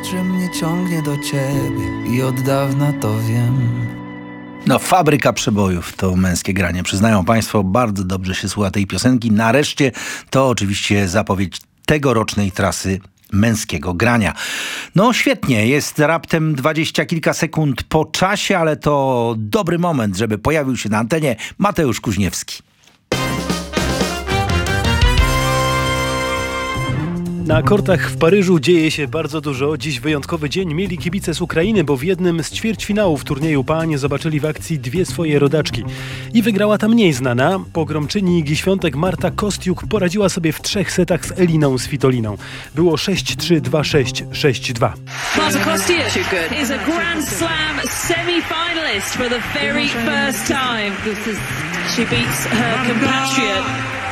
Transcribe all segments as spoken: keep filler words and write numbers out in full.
że mnie ciągnie do ciebie i od dawna to wiem. No, fabryka przebojów to męskie granie. Przyznają państwo, bardzo dobrze się słucha tej piosenki. Nareszcie to oczywiście zapowiedź tegorocznej trasy męskiego grania. No świetnie, jest raptem dwadzieścia kilka sekund po czasie, ale to dobry moment, żeby pojawił się na antenie Mateusz Kuźniewski. Na kortach w Paryżu dzieje się bardzo dużo. Dziś wyjątkowy dzień mieli kibice z Ukrainy, bo w jednym z ćwierćfinałów turnieju pań zobaczyli w akcji dwie swoje rodaczki. I wygrała ta mniej znana. Pogromczyni Igi Świątek Marta Kostiuk poradziła sobie w trzech setach z Eliną Svitoliną. Było sześć trzy, dwa sześć, sześć dwa. Marta Kostiuk is a Grand Slam semi-finalist for the very first time. She beats her compatriot.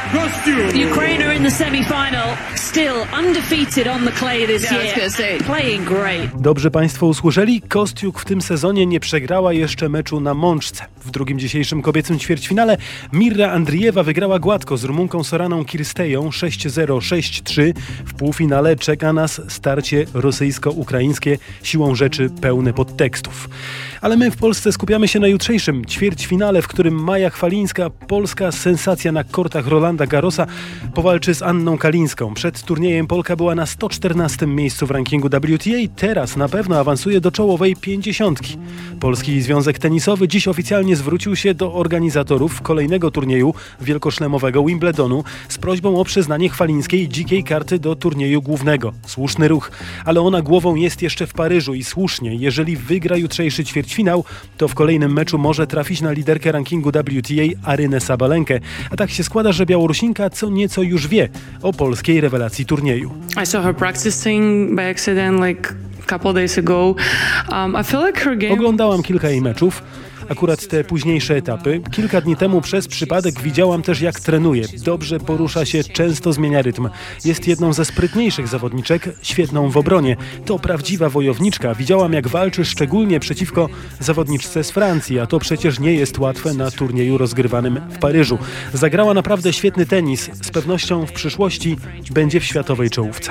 Ukraine in the semi-final, still undefeated on the clay this year, playing great. Dobrze państwo usłyszeli? Kostiuk w tym sezonie nie przegrała jeszcze meczu na mączce. W drugim dzisiejszym kobiecym ćwierćfinale Mirra Andrijewa wygrała gładko z Rumunką Soraną Kirsteją sześć zero, sześć trzy. W półfinale czeka nas starcie rosyjsko-ukraińskie, siłą rzeczy pełne podtekstów. Ale my w Polsce skupiamy się na jutrzejszym ćwierćfinale, w którym Maja Chwalińska, polska sensacja na kortach Rolanda Garrosa, powalczy z Anną Kalińską. Przed turniejem Polka była na sto czternastym miejscu w rankingu W T A, teraz na pewno awansuje do czołowej pięćdziesiątki. Polski Związek Tenisowy dziś oficjalnie zwrócił się do organizatorów kolejnego turnieju wielkoszlemowego Wimbledonu z prośbą o przyznanie Chwalińskiej dzikiej karty do turnieju głównego. Słuszny ruch, ale ona głową jest jeszcze w Paryżu i słusznie. Jeżeli wygra jutrzejszy ćwierćfinał, to w kolejnym meczu może trafić na liderkę rankingu W T A Arynę Sabalenkę. A tak się składa, że Białorusinka co nieco już wie o polskiej rewelacji turnieju. I saw her practicing by accident like a couple days ago. Um, I feel like her game... Oglądałam kilka jej meczów. Akurat te późniejsze etapy. Kilka dni temu przez przypadek widziałam też, jak trenuje. Dobrze porusza się, często zmienia rytm. Jest jedną ze sprytniejszych zawodniczek, świetną w obronie. To prawdziwa wojowniczka. Widziałam, jak walczy szczególnie przeciwko zawodniczce z Francji, a to przecież nie jest łatwe na turnieju rozgrywanym w Paryżu. Zagrała naprawdę świetny tenis. Z pewnością w przyszłości będzie w światowej czołówce.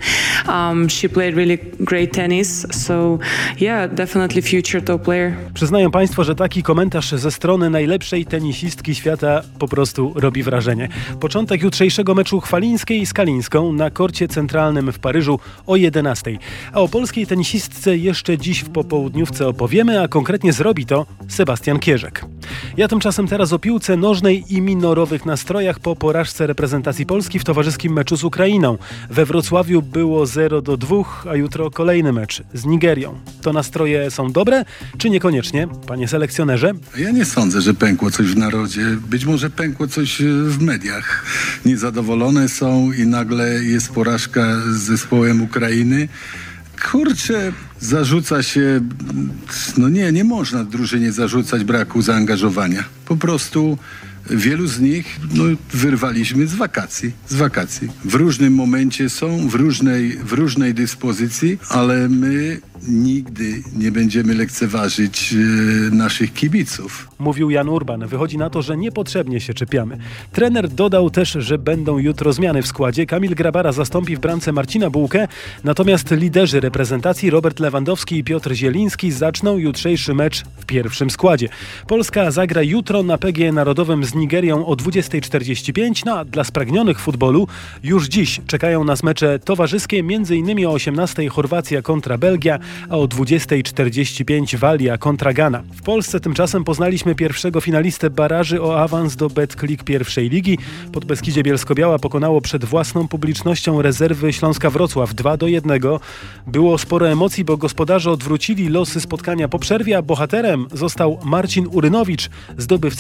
Um, she played really great tennis, so yeah, definitely future top player. Przyznają państwo, że taki komentarz ze strony najlepszej tenisistki świata po prostu robi wrażenie. Początek jutrzejszego meczu Chwalińskiej z Kalińską na korcie centralnym w Paryżu o jedenastej. A o polskiej tenisistce jeszcze dziś w popołudniówce opowiemy, a konkretnie zrobi to Sebastian Kierzek. Ja tymczasem teraz o piłce nożnej i minorowych nastrojach po porażce reprezentacji Polski w towarzyskim meczu z Ukrainą. We Wrocławiu było zero do dwóch, a jutro kolejny mecz z Nigerią. To nastroje są dobre, czy niekoniecznie, panie selekcjonerze? Ja nie sądzę, że pękło coś w narodzie. Być może pękło coś w mediach. Niezadowolone są i nagle jest porażka z zespołem Ukrainy. Kurczę, zarzuca się... No nie, nie można drużynie zarzucać braku zaangażowania. Po prostu wielu z nich no, wyrwaliśmy z wakacji. Z wakacji. W różnym momencie są, w różnej, w różnej dyspozycji, ale my nigdy nie będziemy lekceważyć e, naszych kibiców. Mówił Jan Urban. Wychodzi na to, że niepotrzebnie się czepiamy. Trener dodał też, że będą jutro zmiany w składzie. Kamil Grabara zastąpi w bramce Marcina Bułkę, natomiast liderzy reprezentacji Robert Lewandowski i Piotr Zieliński zaczną jutrzejszy mecz w pierwszym składzie. Polska zagra jutro na P G E Narodowym z Nigerią o dwudziestej czterdzieści pięć, no a dla spragnionych futbolu już dziś czekają nas mecze towarzyskie, między innymi o osiemnastej Chorwacja kontra Belgia, a o dwudziestej czterdzieści pięć Walia kontra Gana. W Polsce tymczasem poznaliśmy pierwszego finalistę baraży o awans do Betclic pierwszej ligi. Podbeskidzie Bielsko-Biała pokonało przed własną publicznością rezerwy Śląska Wrocław dwa do jednego. Było sporo emocji, bo gospodarze odwrócili losy spotkania po przerwie, a bohaterem został Marcin Urynowicz, zdobywca